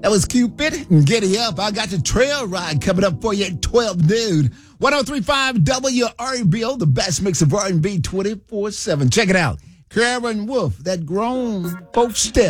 That was Cupid and Giddy Up. I got the trail ride coming up for you at 12 noon. 103.5 WRBO, the best mix of R&B 24/7. Check it out. Karen Wolf, that grown folk step.